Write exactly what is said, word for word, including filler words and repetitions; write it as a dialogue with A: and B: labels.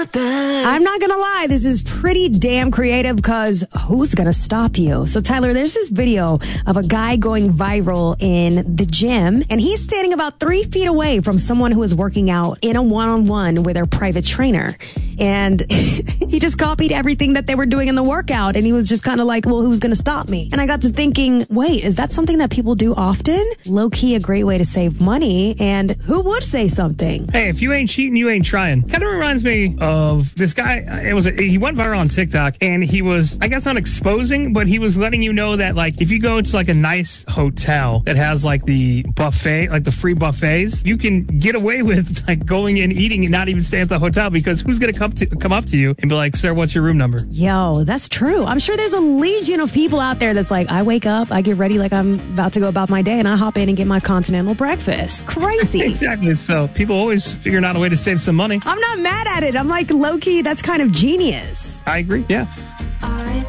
A: I'm not gonna lie, this is pretty damn creative because who's gonna stop you? So Tyler, there's this video of a guy going viral in the gym, and he's standing about three feet away from someone who is working out in a one-on-one with their private trainer. And he just copied everything that they were doing in the workout, and he was just kind of like, well, who's gonna stop me? And I got to thinking, wait, is that something that people do often? Low-key a great way to save money, and who would say something?
B: Hey, if you ain't cheating, you ain't trying. Kind of reminds me of this guy. It was a, he went viral on TikTok, and he was, I guess, not exposing, but he was letting you know that, like, if you go to like a nice hotel that has like the buffet, like the free buffets, you can get away with like going in, eating, and not even stay at the hotel, because who's gonna come to come up to you and be like, sir, what's your room number?
A: Yo, that's true. I'm sure there's a legion of people out there that's like, I wake up, I get ready like I'm about to go about my day, and I hop in and get my continental breakfast. Crazy.
B: Exactly. So people always figuring out a way to save some money.
A: I'm not mad at it. I'm like, low-key, that's kind of genius.
B: I agree. Yeah.